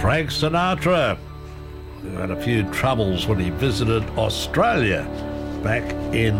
Frank Sinatra, who had a few troubles when he visited Australia back in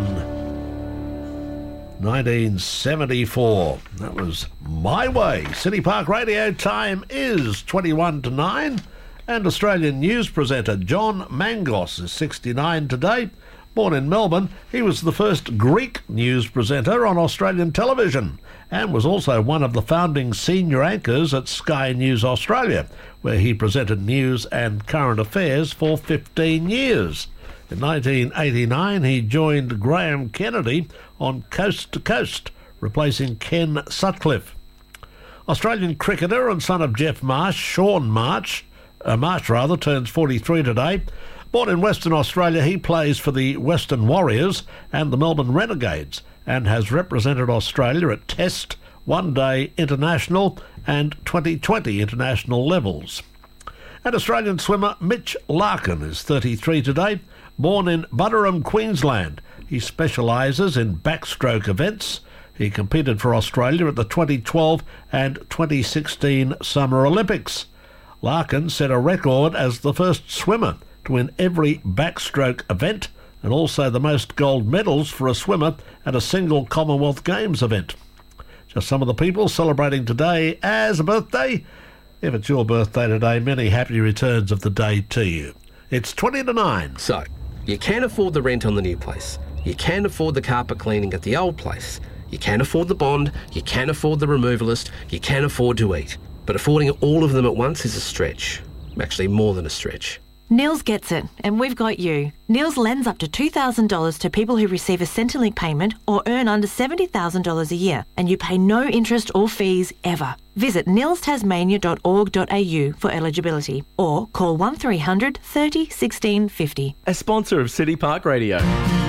1974. That was My Way. City Park Radio time is 21 to 9, and Australian news presenter John Mangos is 69 today. Born in Melbourne, he was the first Greek news presenter on Australian television and was also one of the founding senior anchors at Sky News Australia, where he presented news and current affairs for 15 years. In 1989, he joined Graham Kennedy on Coast to Coast, replacing Ken Sutcliffe. Australian cricketer and son of Geoff Marsh, Shaun Marsh turns 43 today. Born in Western Australia, he plays for the Western Warriors and the Melbourne Renegades and has represented Australia at Test, One Day International and 2020 international levels. And Australian swimmer Mitch Larkin is 33 today. Born in Buderim, Queensland, he specialises in backstroke events. He competed for Australia at the 2012 and 2016 Summer Olympics. Larkin set a record as the first swimmer to win every backstroke event and also the most gold medals for a swimmer at a single Commonwealth Games event. Just some of the people celebrating today as a birthday. If it's your birthday today, many happy returns of the day to you. It's 20 to 9. So, you can afford the rent on the new place. You can afford the carpet cleaning at the old place. You can afford the bond. You can afford the removalist. You can afford to eat. But affording all of them at once is a stretch. Actually, more than a stretch. Niels gets it, and we've got you. Niels lends up to $2,000 to people who receive a Centrelink payment or earn under $70,000 a year, and you pay no interest or fees ever. Visit nilstasmania.org.au for eligibility or call 1300 30 16 50. A sponsor of City Park Radio.